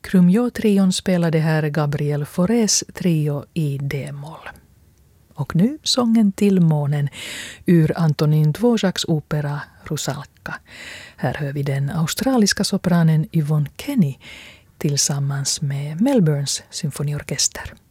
Krumjå-trion spelade här Gabriel Faurés trio i D-moll. Och nu sången Till månen ur Antonin Dvořáks opera Rusalka. Här hör vi den australiska sopranen Yvonne Kenny tillsammans med Melbournes symfoniorkester.